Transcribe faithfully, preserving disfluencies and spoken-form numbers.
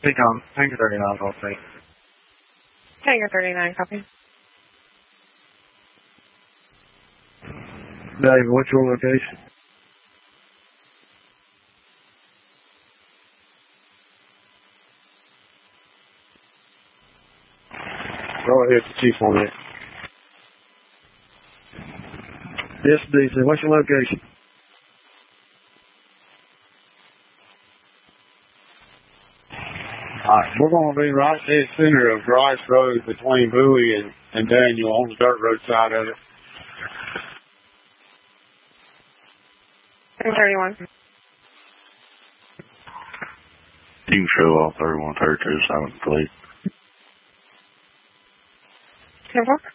Think on Hangar thirty-nine, I'll say. Hangar thirty-nine, copy. David, what's your location? Go ahead, Chief on that. Yes, D C, what's your location? Alright, we're going to be right dead center of Grice Road between Bowie and, and Daniel on the dirt road side of it. thirty-one. You can show off thirty-one, thirty-two, seven, please. ten four.